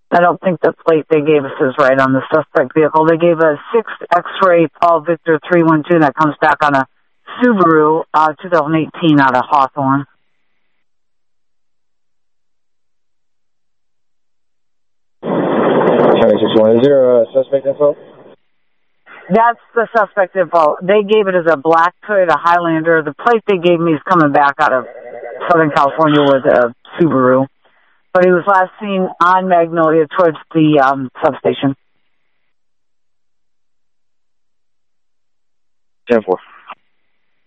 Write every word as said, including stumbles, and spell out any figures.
I don't think the plate they gave us is right on the suspect vehicle. They gave a six X-ray Paul Victor three one two that comes back on a Subaru uh, twenty eighteen out of Hawthorne. six one, is there a suspect info? That's the suspect info. They gave it as a black Toyota Highlander. The plate they gave me is coming back out of Southern California with a Subaru. But he was last seen on Magnolia towards the um, substation. ten four.